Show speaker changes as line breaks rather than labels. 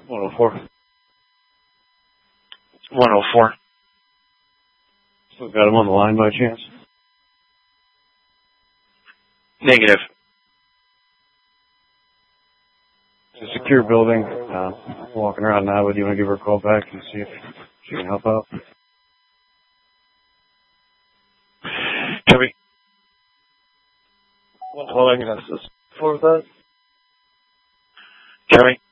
104.
104.
Still got him on the line by chance?
Negative.
It's a secure building. Walking around now, but do you want to give her a call back and see if she can help out?
Copy.
What am I going to assist for that?
Copy.